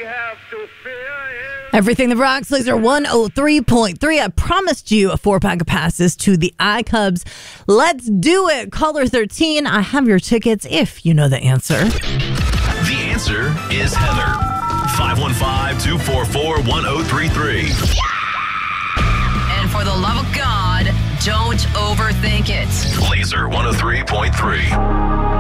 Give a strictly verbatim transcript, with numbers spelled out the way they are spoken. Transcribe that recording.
have to fear is... Everything the Rocks, Laser one oh three point three. I promised you a four-pack of passes to the iCubs. Let's do it. Caller thirteen, I have your tickets if you know the answer. The answer is Heather. five one five, two four four, one oh three three. And for the love of God, don't overthink it. Laser one oh three point three.